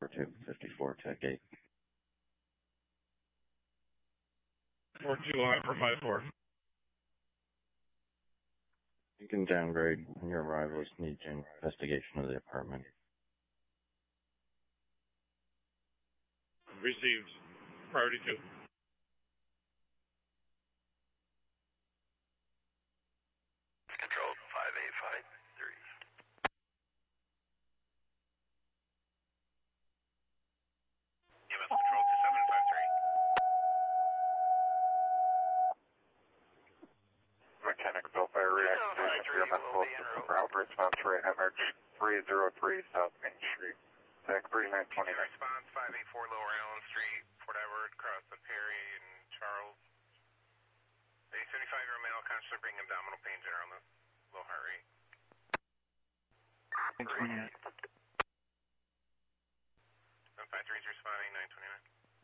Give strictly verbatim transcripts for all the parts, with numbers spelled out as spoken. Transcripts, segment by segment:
four two fifty-four Tech eight. four two line for five four. You can downgrade on your arrival. Need investigation of the apartment. Received. Priority two. Control five eight five three. E M S Control two seven five three. Mechanic Bellfire reactivation for your medical assistant for Alpha response rate M H three oh three South Main Street. Tech thirty-nine twenty-nine. Response five eight four Lower Allen Street, Fort Edward, across the Perry and Charles. A seventy-five-year-old male consciously bringing abdominal pain, general illness, low heart rate. nine twenty-nine. seven five three is responding, nine twenty-nine.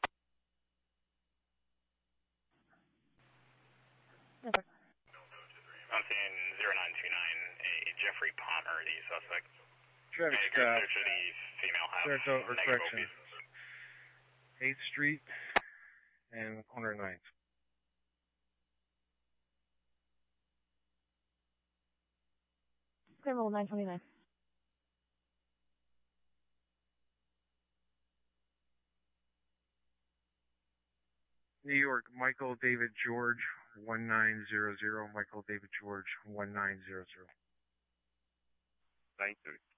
Okay. I'm seeing zero nine two nine, a Jeffrey Palmer, the suspect. Travis Hey, Scott. search of the female house. Saratoga, or Negative correction. O Ps. eighth Street and the corner of ninth. Criminal nine twenty-nine. New York, Michael David George, one nine zero zero. Michael David George, one nine zero zero. nine thirty.